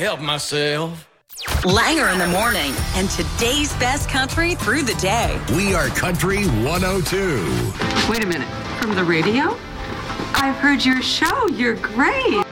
help myself. Langer in the morning and today's best country through the day. We are Country 102. Wait a minute. From the radio? I've heard your show. You're great.